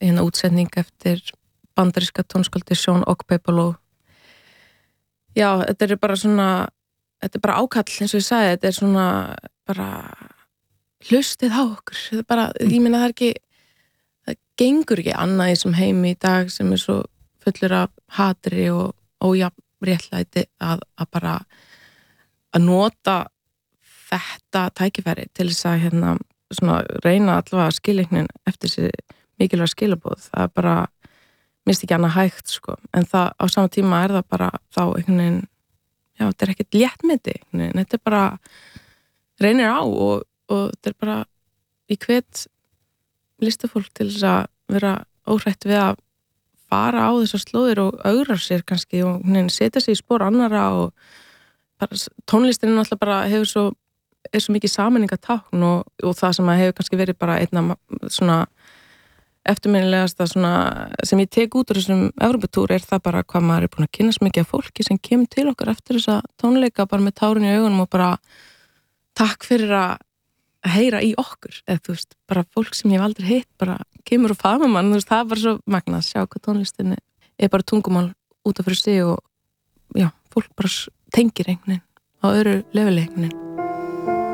hérna útsetning eftir bandaríska tónskáldi Sean Okpebolo. Já, þetta er bara ákall eins og ég sagði, þetta er svona bara hlustið á okkur, þetta er bara, ég meina það gengur ekki annað í þessum heimi í dag sem er svo fullur af hatri og ójafnréttlæti að bara að nota þetta tækifæri til þess að hérna svona reyna allavega skilingnin eftir þessi mikilvæg skilaboð, það er bara minnst ekki annað hægt sko, en það á sama tíma er það bara þá einhvern veginn, já þetta er ekkert léttmeti, þetta er bara reynir á og þetta er bara í hvet listafólk til þess að vera óhrætt við að fara á þessar slóðir og ögra sér kannski og setja sig í spor annara og bara, tónlistin er náttúrulega bara er svo mikið sameiningatákn og það sem að hefur kannski verið bara einna svona eftirminnilegasta svona sem ég tek út úr þessum Evróputúr er það bara hvað maður er búin að kynnast mikið af fólki sem kemur til okkar eftir þessa tónleika bara með tárin í augunum og bara takk fyrir að heyra í okkur, eða þú veist, bara fólk sem ég hef aldrei hitt bara kemur og faðma mann, þú veist, það er bara svo magnað að sjá hvað tónlistinni er bara tungumál út af fyrir sig og já, fólk bara tengir einhvern veginn á öðru leveli einhvern veginn.